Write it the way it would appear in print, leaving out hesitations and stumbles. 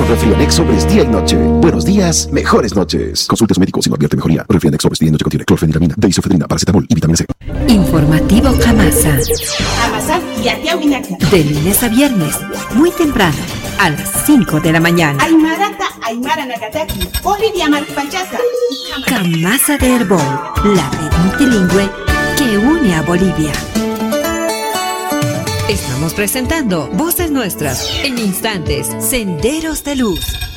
Refrianex Sobres día y noche. Buenos días, mejores noches. Consulte a su médico si no advierte mejoría. Refrianex Sobres día y noche contiene clorfeniramina, deisofedrina, paracetamol y vitamina C. Informativo Jamasa. Jamasa yatiawinaka. De lunes a viernes, muy temprano, a las 5 de la mañana. Aymarata, Aymara Nagataki, Bolivia Marpachata. Jamasa de Herbol, la red multilingüe que une a Bolivia. Estamos presentando Voces Nuestras. En instantes, Senderos de Luz.